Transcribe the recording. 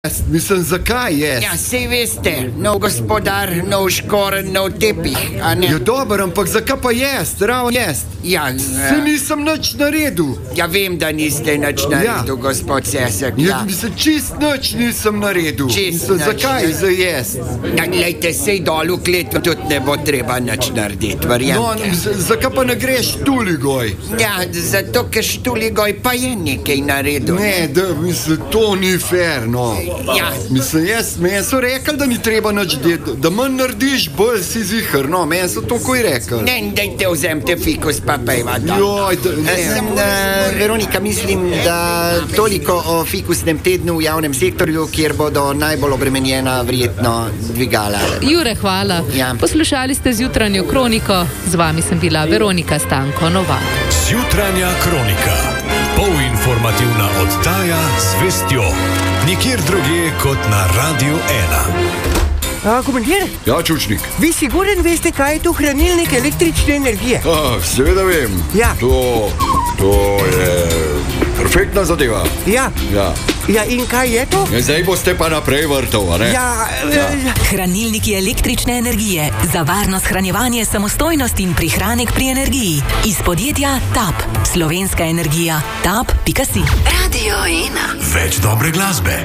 Mislim, zakaj jaz? Ja, sej veste, nov gospodar, nov škoren, nov tepih, a ne? Ja, dobro, ampak zakaj pa jaz, ravno jaz? Ja, Se nisem nič naredil. ja, vem, da niste nič naredil, gospod Sesek, ja. Mislim, čist nič nisem naredil. Čist Mislim, nič, zakaj ja. za jaz? Ja, glejte, sej dol v kletu tudi ne bo treba nič narediti, No, verjamete. zakaj pa ne greš tuligoj? Ja, zato, ker Štuligoj pa je nekaj naredil. Ne, mislim, to ni fair, no. Ja. Mislim, meni so rekli, da ni treba nič delati, da manj narediš, bolj si zihar, no, meni so to takoj rekli. Ne, dajte vzemite fikus pa pejva dol. Joj, Veronika, mislim, da toliko o fikusnem tednu v javnem sektorju, kjer bodo najbolj obremenjena verjetno dvigala. Jure, hvala. Ja. Poslušali ste Zjutranjo kroniko, z vami sem bila Veronika Stanko Novak. Zjutranja kronika. Polinformativna oddaja z vestjo. Nikjer drugje kot na Radio 1. Komandir, Ja, Čučnik. vi siguren veste, kaj je to hranilnik električne energije? Seveda vem. Ja. To je perfektna zadeva. Ja. Ja. Ja, in kaj je to? Zdaj boste pa naprej vrtov, a ne? Ja, Hranilniki električne energije za varno shranjevanje, samostojnost in prihranek pri energiji. Iz podjetja TAP. Slovenska energija. TAP.si. Več dobre glasbe.